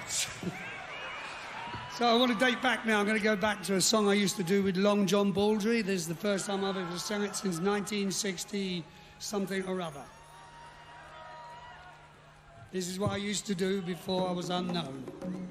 So I want to date back now. I'm going to go back to a song I used to do with Long John Baldry. This is the first time I've ever sung it since 1960 something or other. This is what I used to do before I was unknown.